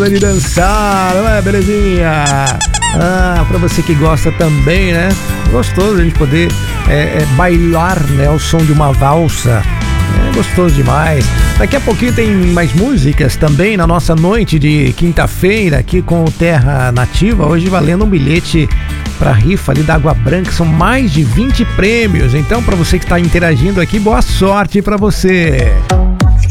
de dançar, não é, belezinha? Pra você que gosta também, né? Gostoso a gente poder bailar, né, ao som de uma valsa. É gostoso demais. Daqui a pouquinho tem mais músicas também na nossa noite de quinta-feira aqui com o Terra Nativa. Hoje valendo um bilhete para rifa ali da Água Branca. São mais de 20 prêmios. Então, para você que está interagindo aqui, boa sorte para você.